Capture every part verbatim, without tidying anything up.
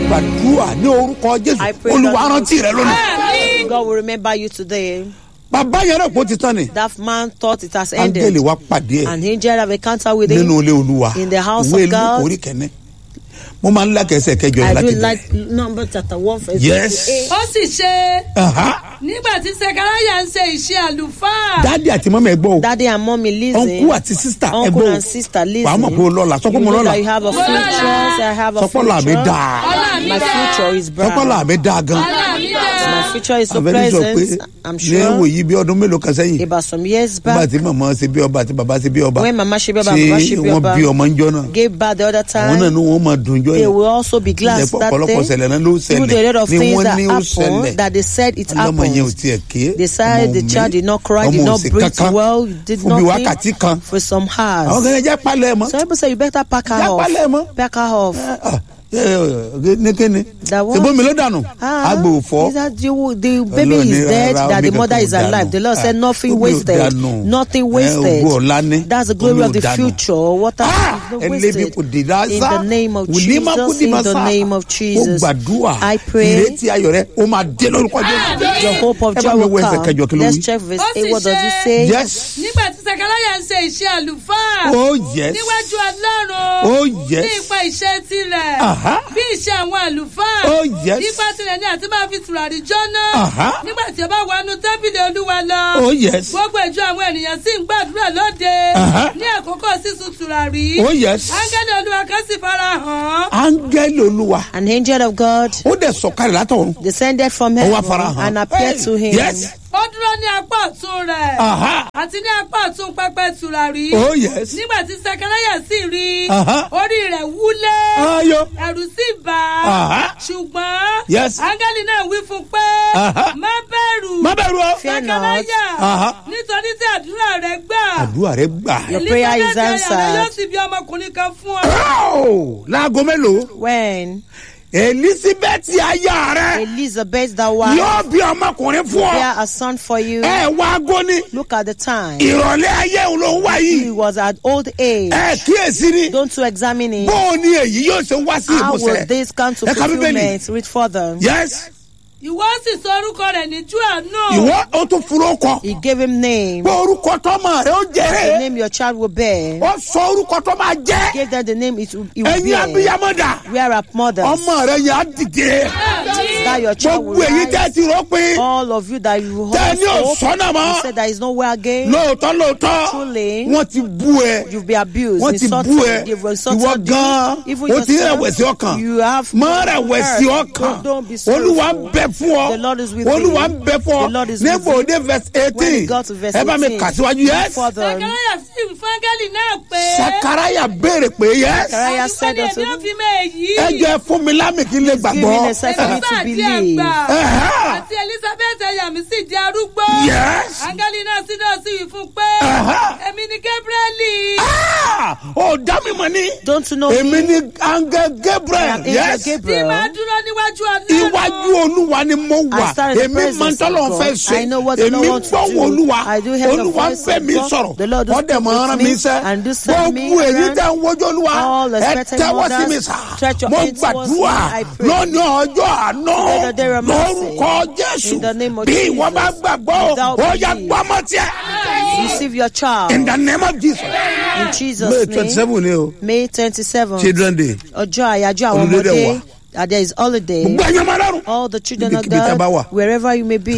gbàdúrà ní orúkọ Jésù Olúwa rántí rẹ lónìí. God will remember you today. Bàbá yẹn rẹ̀ kó ti tán ni. That man thought it has ended. Áńgẹ́lì wa pàdé ẹ̀. An angel have encounter with him. Nínú ilé Olúwa. In the house Ìwé of God. Lúùkù orí kẹ́ni. Mo máa ń like ẹsẹ̀ kẹjọ I láti do bẹ̀rẹ̀. like number chapter one verse Yes. eight. Ó sì ṣe nígbà tí Sekaraya ń ṣe iṣẹ́ àlùfáà. Dádì àti mọ́mí ẹ gbọ́ o. Daddy and mommy listen. Uncle àti sister ẹ Uncle gbọ́ o. and sister listen. Wàá mọ̀ pé o lọ́la. Sọ pé You mo know lọ́la. that you have a future. Say I have a Sọ pé ọ̀la mi future. dáa. My future is bright. Sọ pé ọ̀la mi dáa gan. My future is so Àbẹ̀lẹ̀ sọ pleasant. pé I'm ní ẹ̀wò sure. yìí bí ọdún mélòó kan sẹ́yìn. About some years Nígbà back, tí màmá ṣe bí ọba àti bàbá ṣe bí ọba. when Mama Shebe Baba, Baba Ṣé Shebe wọ́n Baba bí ọmọ ń jọ náà? gave birth the other Àwọn náà time, ni wọ́n máa dùn jọ they yẹn. will also be glad Ìjẹ́pọ̀ that ọ̀pọ̀lọpọ̀ day. ṣẹlẹ̀ náà ló Through the lot ṣẹlẹ̀ of ni things wọ́n that ní ó happened, ṣẹlẹ̀. that they said it Ọlọ́mọ yẹn ò happened. tiẹ̀ ké. They said the child did not cry, did Ọmọ ò not ṣe breathe kankan. well, did Fún bí nothing wákàtí kan. for some Àwọn hours. kan jẹ́ pálẹ̀ mọ́. Some people say you better pack her Jẹ́ pálẹ̀ mọ́. off. Pack her off. Ní kíni? That what? Ṣèbó mi ló dànù. Ah, Àgbò fọ́. is that you, the baby Ọlọ́run ní is dead, rárá, that the omi mother kankan is ò alive. dànù. The Lord said nothing Omi ò wasted. dànù. Nothing Eh, wasted. ògo ọ̀la ni. That's the glory Omi of ò the dànù. future. Water Ah! is not Ẹlẹ́bi wasted. kò dì dá In sá. the name of Wùlímà kò Jesus, dì in má the sá. name of Ó Jesus, gbàdúrà. I pray Ìrètí ayọ̀ rẹ̀ ó máa dé lórúkọ Jésù. the hope of Ẹ bá joy mi will wo ẹsẹ̀ kẹjọ kí come. ló Let's wí. check verse Ó sì eight. What does it ṣe- say? Yes. Nígbà tí Sekaraya ń ṣe iṣẹ́ àlùfáà. Oh yes. Níwájú Ọlọ́run. Oh yes. Ní ipa iṣẹ́ tirẹ̀. Aha. Bí iṣẹ́ àwọn àlùfáà. Oh yes. Nípa tirẹ̀ ní àti máa fi tùràrí jóná. Aha. Nígbà tí ó bá wọnú tẹ́bìlì Olúwa lọ. Oh yes. Gbogbo ìjọ àwọn ènìyàn sì ń gbàdúrà lóde. Aha. Ní àkókò sísun tùràrí. Oh yes. Áńgẹ́lì Olúwa kan sì fara hàn. Áńgẹ́lì Olúwa. An angel of God Ó dẹ̀ sọ̀kalẹ̀ látọ̀run. descended from Ó wá heaven fara hàn. and appeared to him. Yes. Ó dúró ní apá ọ̀tún rẹ̀. Aha. Àti ní apá ọ̀tún pẹpẹ tùràrí. Oh yes. Nígbà tí Sekaraya sì rí. Aha. Orí rẹ̀ wúlé. Ayọ̀. Ẹ̀rù sì bà á. Aha. Ṣùgbọ́n. Yes. Áńgẹ́lì náà wí fún pé. Aha. Má bẹ̀rù. Má bẹ̀rù o. Fear not. Sekaraya. Aha. Nítorí tí àdúrà rẹ̀ gbà. Àdúrà rẹ̀ gbà. Your prayer is Elizabeth aya rẹ̀ answered. yóò sì bí ọmọkùnrin kan fún ọ. Ó, láago mélòó? When Elizabeth aya rẹ̀ Elizabeth, that was, yóò bí ọmọkùnrin fún ọ. bear a son for you. Ẹ wá góní. Look at the time. Ìrọ̀lẹ́ ayé òun ló ń wá He yìí. was at old age. Ẹ kíyèsí ni. Don't you examine it? Bó o ní èyí yóò ṣe wá sí How will ìmúṣẹ. this come to Ẹ ka Bíbélì. fulfillment? Read further. Yes. Ìwọ sì sọ orúkọ rẹ̀ ní Jòhánù. Ìwọ ó tún furu ọkọ. He gave him name. Bó orúkọ tọ́mọ rẹ̀ ó The jẹ́. name your child will bear. Ó sọ orúkọ tó máa jẹ́. Gave them the name it will, it will Ẹ̀yin bear. abiyamọ dà. Where are mothers? Ọmọ rẹ̀ yẹn á dìde. That your child will Gbogbo èyí tẹ́ rise. ti rò pé All of you that you hold tẹ́ ní hope, òsọ́nà you mọ́. said there is nowhere again. Lóòótọ́ lóòótọ́. Truly, Wọ́n ti bú ẹ. you've been abused, Wọ́n ti insulted, bú ẹ. they've Ìwọ insulted gan-an. you. Even O ti yourself, rẹ̀wẹ̀sì ọkàn. you have Má rẹ̀wẹ̀sì hurt. ọkàn. Don't, don't be Olúwa ń sorrowful. bẹ fún ọ. The Lord is with Olúwa thee. ń bẹ fún The ọ. Lord is with Níbo thee. òde verse When eighteen. he got to verse Ẹ bá mi eighteen, kà síwájú. Yes. further, Sekaraya sì fún áńgẹ́lì náà pé. Sakaraya béèrè pé yes. Zechariah said Àdúgbò ni unto èmi ò him, fi mọ èyí. Ẹ jẹ́ fún mi lámì kí n lè give me gbàgbọ́. the sign for me to Èmi believe. àgbà. Ẹ̀hẹ́. Àti Elizabeth aya mi sì di arúgbó. Yes. Áńgẹ́lì náà sì náà sì wí fún pé. Aha. Èmi ni Gabrieli. Ah! Ó dá mi mọ̀ ní. Don't you know Èmi me? ni Angel I am Gabriel. angel Yes. Tí Gabriel. máa dúró níwájú Ọlọ́run. Iwájú Olúwa ni mo wà. I stand in the Èmi presence máa ń tọ́lọ̀ of fẹ́ God. ṣe. I know what the Lord Èmi wants to gbọ́wọ́ do. Olúwa. I do hear the Olúwa voice bẹ̀ of mí God. sọ̀rọ̀. The Lord does Ó dẹ̀ speak mọ̀ rán with mi me iṣẹ́. and do send me Gbogbo èyí around. tẹ̀ ń wojú Olúwa. All Ẹ expected tẹ́wọ́ sí mothers, mi sà. stretch your Mo hands towards me, gbàdúrà I pray. lónìí ọjọ́ àná. Let the day of mercy. Lórúkọ Jésù. In the name of Bí Jesus. ìwọ bá gbàgbọ́, Without ó yá belief. gbọ́mọ tiẹ̀. Receive your child. In the name of Jesus. In May Jesus' name. twenty-seven ni o. May twenty-seventh. Children day. Ọjọ́ àyájọ́ àwọn Olùdé dẹ̀ ọmọdé. wà. Uh, there is holiday. Gbogbo ẹ̀yin ọmọ Ọlọ́run. All the children of Níbikíbi tẹ́ bá wà. God, wherever you may be,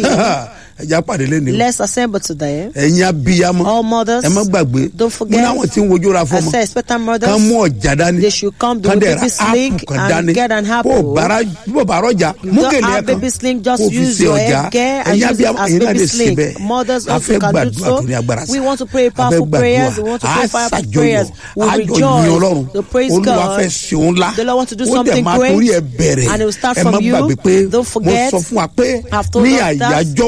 Ẹ já pàdé lẹ́nu. let's assemble today. Ẹ̀yin abiyamọ. All mothers, Ẹ má gbàgbé. don't Mo forget. ní àwọn tí ń wojú ra I fọmọ. say, expectant mothers, Kán mú ọjà dání. they should come to Kán the dẹ̀ baby ra sling áàpù kan and dání. get an Bó apple. bàrà bó bàrà ọjà. Mú don't gèlè have ẹ̀kan. baby sling, just Kó fi use ṣe your ọjà. headgear and Ẹ̀yin use it abiyamọ as ẹ̀yin náà baby lè ṣe sling. bẹ́ẹ̀. Mothers A also fẹ́ can do gbàdúrà so. tó ní agbára sí. We want to pray A fẹ́ powerful prayers. We gbàdúrà. want to A pray powerful ṣàjọyọ̀. prayers. We A jọ yin rejoice. Ọlọ́run. To praise Olúwa God. fẹ́ ṣe òun ńlá. The Lord wants to do Ó dẹ̀ something máa great. torí ẹ̀ bẹ̀rẹ̀. And it will start Ẹ from má you. gbàgbé pé Don't mo forget. sọ fún wa pé I've told ní us that àyájọ́ òní.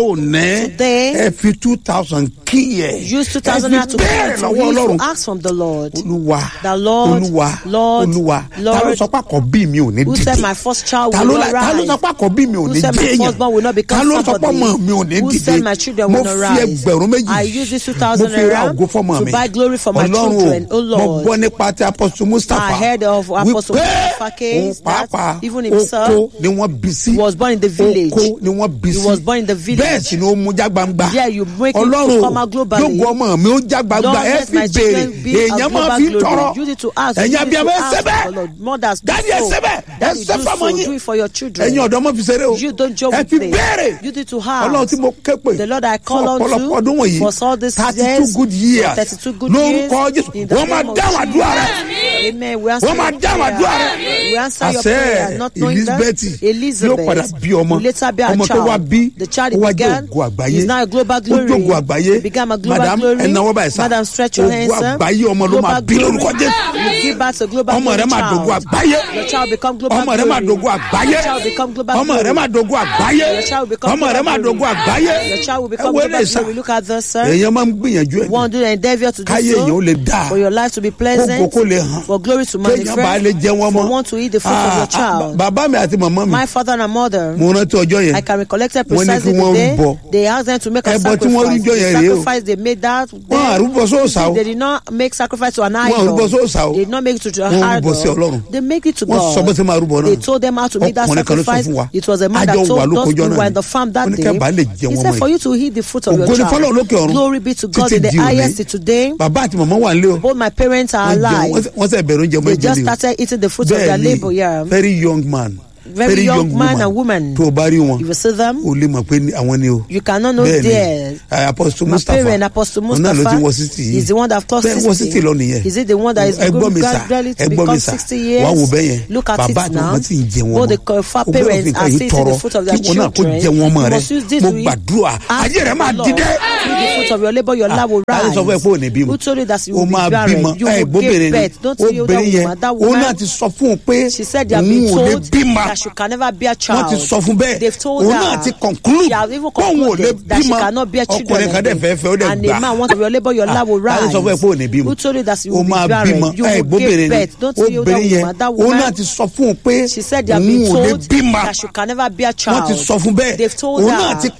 Today, ẹ fi two thousand kí ẹ. use two thousand naira to bẹ́ẹ̀ to lọ́wọ́ use Ọlọ́run. to ask from the Lord. Olúwa. The Lord, Olúwa. Lord, Olúwa. Lord, Ta ló sọ pé àkọ́bí mi ò ní who dìde? said my first child Ta will ló not la- ta ló rise? sọ pé àkọ́bí mi ò Who ní said my jẹ́yàn? firstborn will not become Ta ló sọ pé somebody? ọmọ mi ò ní Who dìde? said my children Mo will not fi rise? ẹgbẹ̀rún méjì. I use this two Mo thousand fi ra naira ògo fọ́mọ to mi. buy glory for my Ọlọ́run o, children. Oh mo Lord, gbọ́ nípa ti Apostle Mustapha. I heard of Apostle Wípé Mustapha òun case that pàápàá even himself oko ni wọ́n bí sí. he was born in the village. Oko ni wọ́n bí sí. He was born in the village. Bẹ́ẹ̀ sì ni ó mú já gbangba. Yeah, you make it to Ọlọ́run come out globally. yóò gbọ́ ọmọ mi ó já gbangba. Lord, Ẹ let fi my béèrè. children be a Èèyàn máa global fi glory. tọrọ. Use it to ask. Ẹ̀yin Use it to abiyamọ ẹ ask ṣe bẹ́ẹ̀. for Lord. Mothers, do Daddy ẹ so. ṣe bẹ́ẹ̀. Ẹ Daddy, ṣe do fọ́mọ so. yín. Do it for your children. Ẹ̀yin ọ̀dọ́ mọ̀ fi ṣeré o. You don't joke Ẹ with fi it. béèrè. Use it to Ọlọ́run have. tí mo ké pè. The Lord I call fún on ọ̀pọ̀lọpọ̀ ọdún to wọ̀nyí. for all these thirty two years, good years. for thirty-two good years. Lórúkọ Jésù. In the Wọ́n máa name of dáhùn àdúrà rẹ̀. Jesus. Amen. We answer Wọ́n máa your dáhùn àdúrà prayer. rẹ̀. We answer your Àṣẹ prayer. Not knowing that Elizabeth Elizabeth yóò padà bí ọmọ. will later be a Ọmọ tó wá bí. child. The child Ó he wá jẹ́ began ògo àgbáyé. is now a global Ó glory. jẹ́ ògo àgbáyé. He became a global Madam, glory. ẹ náwó báyìí sá. Madam, stretch your hands, Ògo sir. àgbáyé ọmọ ló máa Global bí lórúkọ glory. Jésù. You give back to global Ọmọ glory rẹ̀ máa child. dògo àgbáyé. Your child become global Ọmọ rẹ̀ máa glory. dògo àgbáyé. Your child become global Ọmọ rẹ̀ glory. máa dògo àgbáyé. Your child become Ọmọ rẹ̀ global máa glory. dògo àgbáyé. Your child will become Ẹ wo global eléyìí sá. glory. Look at this, sir. Èèyàn máa ń gbìyànjú ẹ̀. One do the endeavor to do Káyé èèyàn ó so. lè dáa. For your life to be pleasant. Kókó kó lè hàn. For glory to Kéèyàn bá lè manifest. jẹ wọn For mọ́. one to eat the fruit of your child. Bàbá mi àti màmá mi. My father and mother. Mo rántí ọjọ́ yẹn. I can recollect it Wọ́n ní precisely kí wọ́n the day rúbọ. they asked them to make a Ẹbọ tí wọ́n sacrifice. rújọ The yẹn rèé o. sacrifice they made that Wọ́n day, àrúbọ sóòṣà o. they did not make sacrifice to an Wọ́n idol. àrúbọ sóòṣà o. They did not make it to an Wọ́n rúbọ sí idol. Ọlọ́run. They make it to Wọ́n sọ bó God. ṣe máa rúbọ náà. They told them how to make that Ọkùnrin kan ló sọ sacrifice. fún wa. It was a man that Àjọ wà told lóko us ọjọ́ we náà were ni. in the farm that Ó ní day. kẹ́ bá lè jẹ He wọn said, mọ́ for yìí. you to eat the fruit of your Ògo ni fọ́lọ́run lókè child. ọ̀run. Glory be to God Títí in the di òní. highest today. Bàbá àti màmá wà nílé o. Both my parents are Wọ́n jẹun, alive. wọ́n sẹ- wọ́n sẹ bẹ̀rù oúnjẹ mọ́ They just ìdílé o. started eating the fruit of their labor. Yeah. Very young man. Very young man and woman. Tó o bá rí wọn. You will see them. O lè mọ̀ pé ní- àwọn ni o. You cannot know Bẹ́ẹ̀ni, theirs. eh, Apostle My Mustapha. parent, Apostle Òun náà ló ti wọ Mustapha, sixty yìí. is the one that have crossed Bẹ́ẹ̀ wọ sixty sixty. lọ nìyẹn. Is it the one that is Ẹ gbọ́ going mi sà. gradually to Ẹ gbọ́ mi become sà. sixty years? Wá wo bẹ́ẹ̀ yẹn. Look at Bàbá it àti now. màmá tí ń jẹ wọn Both mọ́. the far O gbọ́dọ̀ parents fi nǹkan are yìí still eating tọrọ. the fruit of their Kí wọn náà kó children. jẹ wọn mọ́ You rẹ. must use this Mo to eat. gbàdúrà. Ask Ayé rẹ̀ the máa Lord. dìde. Through the fruit of your labor, your love will Ta ló rise. sọ fún ẹ pé ò ní bímọ? Who told you that you O will be máa barren? bímọ. You Ẹ will gbóbìnrin give ni. birth. Don't you hear that Obìnrin yẹn. woman? That Òun náà woman, ti sọ fún un pé she said they have òun been ò lè told bímọ. that she can never be a child. Wọ́n ti sọ fún bẹ́ẹ̀. They've told Òun her. náà ti conclude. She has even Pé òun ò lè concluded that she bímọ. cannot bear children. Ọkùnrin kan dẹ̀ fẹ́ fẹ́ ó dẹ̀ And gbà. a man wants to your labor, your love will Ta ló rise. sọ fún ẹ pé ò ní bímọ? Who told you that you O will be máa barren? bímọ. You Ẹ will gbóbìnrin give ni. birth. Don't you hear that Obìnrin yẹn. woman? That Òun náà woman, ti sọ fún un pé she said they have òun been ò lè told bímọ. that she can never be a child. Wọ́n ti sọ fún bẹ́ẹ̀. They've told Òun her. náà ti